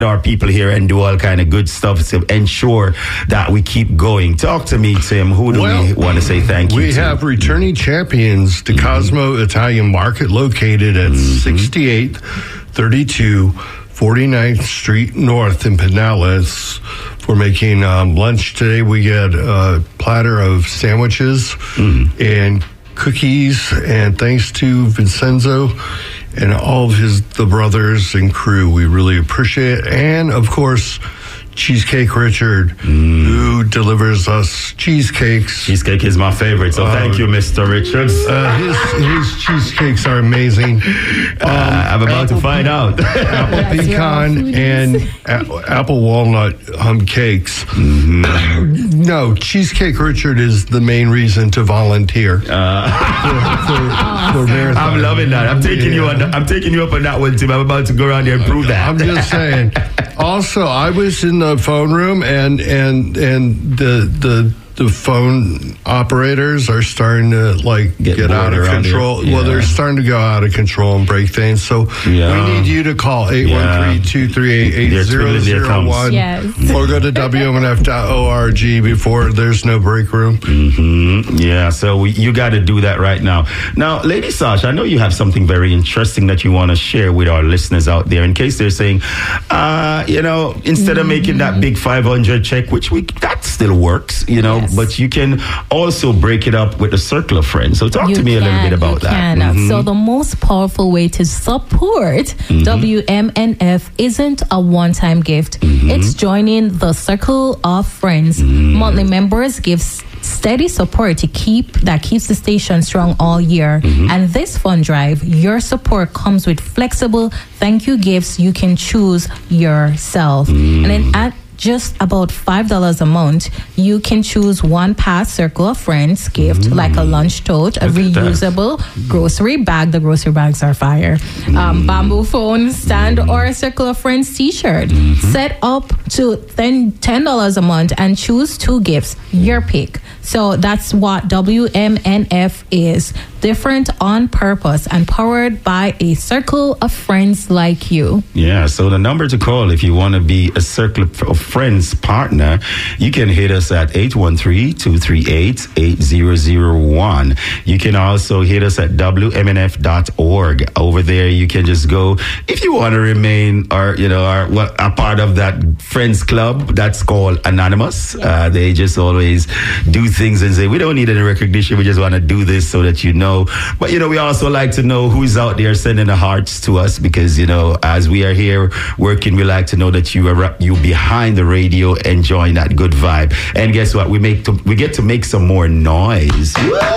our people here and do all kind of good stuff to ensure that we keep going. Talk to me, Tim. Who do we want to say thank you to? We have returning champions, the Cosmo Italian Market, located at 6832 49th Street North in Pinellas. For making lunch today, we get a platter of sandwiches and cookies, and thanks to Vincenzo and all of the brothers and crew, we really appreciate it. And of course, Cheesecake Richard, who delivers us cheesecakes. Cheesecake is my favorite, so thank you, Mr. Richards. His cheesecakes are amazing. I'm about to find out. Apple pecan and apple walnut cakes. No, Cheesecake Richard is the main reason to volunteer for marathon. I'm loving that. I'm taking you up on that one, Tim. I'm about to go around there and prove that. I'm just saying. Also, I was in the phone room, and the phone operators are starting to get out of control. Yeah. Well, they're starting to go out of control and break things. So we need you to call 813-238-8001 or go to WMNF.org before there's no break room. Yeah, so you got to do that right now. Now, Lady Sasha, I know you have something very interesting that you want to share with our listeners out there in case they're saying, instead of making that big 500 check, that still works, but you can also break it up with a circle of friends. So talk to me a little bit about that. So the most powerful way to support WMNF isn't a one-time gift. It's joining the circle of friends. Monthly members give steady support that keeps the station strong all year. And this fund drive, your support comes with flexible thank you gifts you can choose yourself. And then at just about $5 a month, you can choose one past Circle of Friends gift, like a lunch tote, a reusable grocery bag. The grocery bags are fire. Bamboo phone stand, or a Circle of Friends t-shirt. Set up to $10 a month and choose two gifts, your pick. So that's what WMNF is. Different on purpose and powered by a circle of friends like you. Yeah, so the number to call if you want to be a Circle of Friends partner, you can hit us at 813-238-8001. You can also hit us at WMNF.org. Over there, you can just go, if you want to remain a part of that friends club that's called Anonymous. They just always do things and say, we don't need any recognition, we just want to do this so that you know. But we also like to know who's out there sending the hearts to us, because as we are here working, we like to know that you behind the radio enjoying that good vibe. And guess what, we get to make some more noise.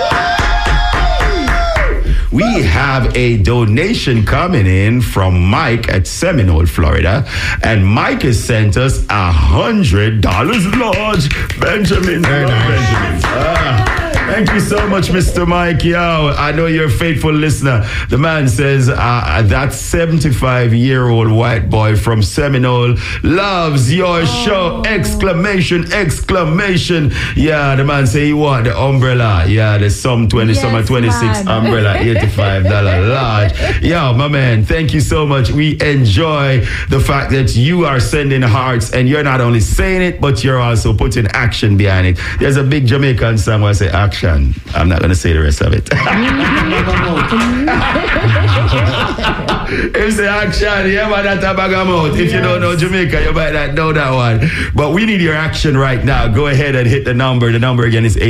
We have a donation coming in from Mike at Seminole, Florida. And Mike has sent us $100 large. Benjamin. Very nice. Benjamin. Thank you so much, Mr. Mike. Yo, I know you're a faithful listener. The man says that 75-year-old white boy from Seminole loves your show! Exclamation! Yeah, the man say he want the umbrella. Yeah, the some 26 umbrella, $85 large. Yo, my man, thank you so much. We enjoy the fact that you are sending hearts, and you're not only saying it, but you're also putting action behind it. There's a big Jamaican song where I say action. I'm not going to say the rest of it. It's the action. Yeah, man, that's a bag of mouth. If you don't know Jamaica, you might not know that one. But we need your action right now. Go ahead and hit the number. The number again is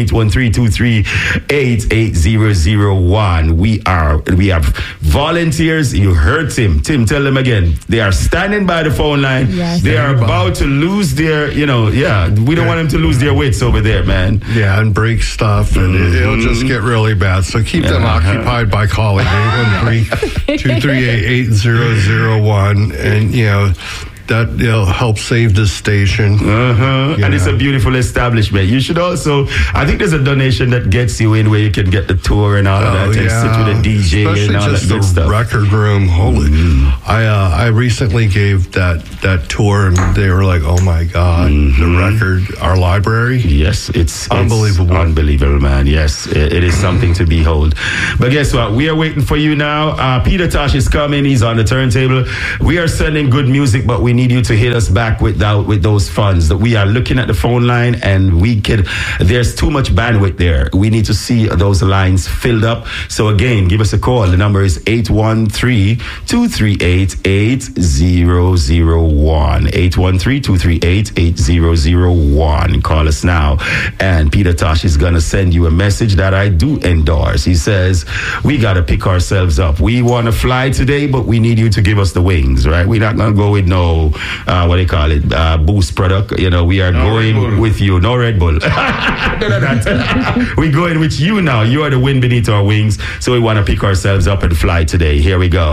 813-238-8001. We have volunteers. You heard Tim. Tim, tell them again. They are standing by the phone line. Yes. They are about to lose their, we don't want them to lose their wits over there, man. Yeah, and break stuff. And it'll just get really bad. So keep them occupied by calling 813-238-8001. And, that'll help save the station. And it's a beautiful establishment. You should also, I think there's a donation that gets you in where you can get the tour and all of that, and sit with a DJ. Especially and all just that good stuff. Record room. Holy! I recently gave that tour, and they were like, "Oh my God, the record, our library." Yes, it's unbelievable. Unbelievable, man. Yes, it is something to behold. But guess what? We are waiting for you now. Peter Tosh is coming. He's on the turntable. We are sending good music, but we need you to hit us back with those funds. That we are looking at the phone line, and there's too much bandwidth there. We need to see those lines filled up. So again, give us a call. The number is 813-238-8001. 813-238-8001. Call us now. And Peter Tosh is going to send you a message that I do endorse. He says, we got to pick ourselves up. We want to fly today, but we need you to give us the wings, right? We're not going to go with no, boost product. We are going with you. No Red Bull. We're going with you now. You are the wind beneath our wings. So we want to pick ourselves up and fly today. Here we go.